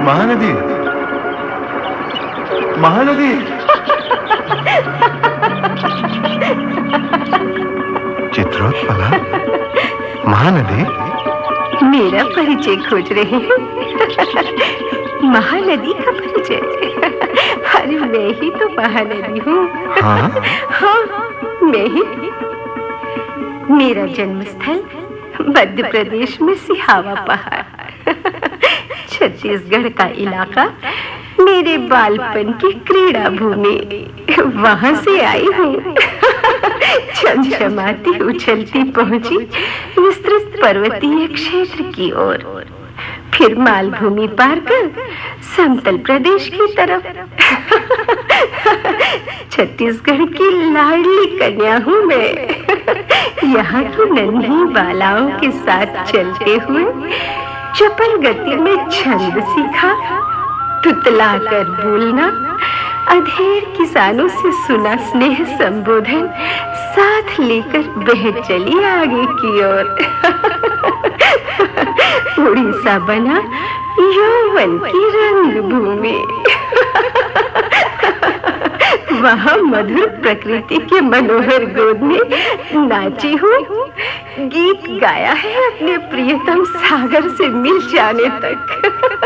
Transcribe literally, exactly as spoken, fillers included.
महानदी, महानदी। चित्रोत्पला, महानदी। मेरा परिचय खोज रहे हैं? महानदी का परिचय? अरे मैं ही तो महानदी हूँ। हाँ? हाँ, मैं ही। मेरा जन्मस्थल मध्य प्रदेश में सिहावा पहाड़, छत्तीसगढ़ का इलाका मेरे बालपन की क्रीड़ा भूमि। वहां से आई हूँ। चमचमाती उछलती पहुंची विस्तृत पर्वतीय क्षेत्र की ओर, फिर मालभूमि पार कर समतल प्रदेश की तरफ। छत्तीसगढ़ की लाडली कन्या हूँ मैं। यहाँ की नन्ही बालाओं के साथ चलते हुए चपल गति में छंद सीखा, तुतला कर बोलना, अधेड़ किसानों से सुना स्नेह संबोधन, साथ लेकर बह चली आगे की ओर। उड़ीसा बना यौवन की रंग भूमि। वहाँ मधुर प्रकृति के मनोहर गोद में नाची हूँ, गीत गाया है अपने प्रियतम सागर से मिल जाने तक।